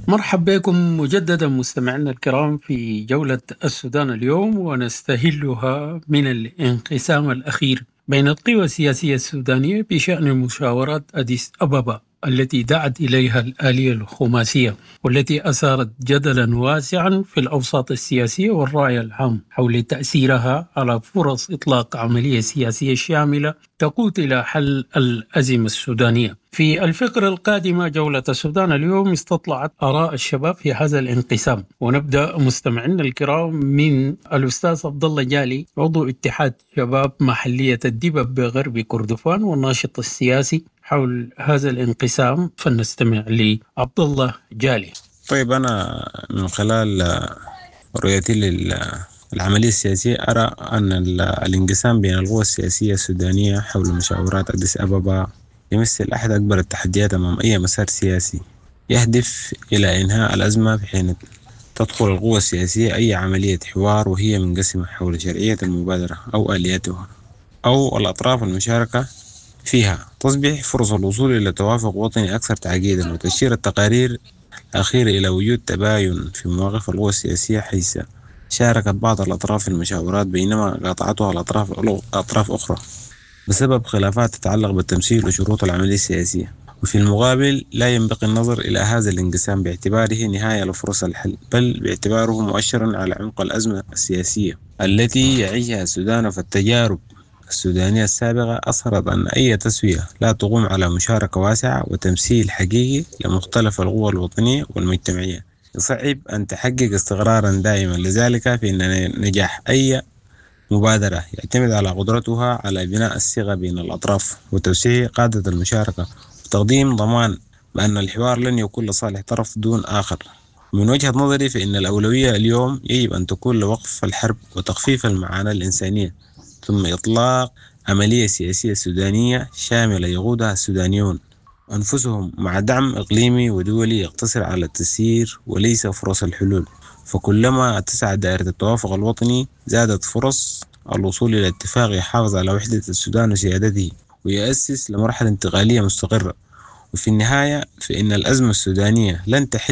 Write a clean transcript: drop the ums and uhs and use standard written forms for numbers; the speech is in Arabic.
مرحبا بكم مجددا مستمعينا الكرام في جولة السودان اليوم، ونستهلها من الانقسام الأخير بين القوى السياسية السودانية بشأن مشاورات أديس أبابا التي دعت إليها الآلية الخماسية، والتي أثارت جدلا واسعا في الأوساط السياسية والرأي العام حول تأثيرها على فرص إطلاق عملية سياسية شاملة تقود إلى حل الأزمة السودانية. في الفقرة القادمة جولة السودان اليوم استطلعت آراء الشباب في هذا الانقسام، ونبدأ مستمعينا الكرام من الأستاذ عبد الله جالي، عضو اتحاد شباب محلية الدبب بغرب كردفان والناشط السياسي حول هذا الانقسام، فلنستمع لعبد الله جالي. طيب، أنا من خلال رؤيتي للعملية السياسية أرى أن الانقسام بين القوى السياسية السودانية حول مشاورات أديس أبابا يمثل أحد أكبر التحديات أمام أي مسار سياسي يهدف إلى إنهاء الأزمة، بحين تدخل القوى السياسية أي عملية حوار وهي منقسمة حول شرعية المبادرة أو آلياتها أو الأطراف المشاركة فيها. تصبح فرص الوصول إلى توافق وطني أكثر تعقيدا، وتشير التقارير الأخيرة إلى وجود تباين في مواقف القوى السياسية، حيث شاركت بعض الأطراف في المشاورات بينما قاطعتها أطراف أخرى بسبب خلافات تتعلق بالتمثيل وشروط العملية السياسية. وفي المقابل لا ينبغي النظر إلى هذا الانقسام باعتباره نهاية لفرص الحل، بل باعتباره مؤشرا على عمق الأزمة السياسية التي يعيشها السودان. فالتجارب السودانية السابقة أظهرت أن أي تسوية لا تقوم على مشاركة واسعة وتمثيل حقيقي لمختلف القوى الوطنية والمجتمعية يصعب أن تحقق استقرارا دائما. لذلك فإن نجاح أي مبادرة يعتمد على قدرتها على بناء الثقة بين الأطراف وتوسيع قاعدة المشاركة وتقديم ضمان بأن الحوار لن يكون لصالح طرف دون آخر. من وجهة نظري فإن الأولوية اليوم يجب أن تكون لوقف الحرب وتخفيف المعاناة الإنسانية، ثم إطلاق عملية سياسية سودانية شاملة يقودها السودانيون أنفسهم، مع دعم إقليمي ودولي يقتصر على التسيير وليس فرص الحلول. فكلما اتسعت دائرة التوافق الوطني زادت فرص الوصول إلى اتفاق يحافظ على وحدة السودان وسيادته ويؤسس لمرحلة انتقالية مستقرة. وفي النهاية فإن الأزمة السودانية لن تحل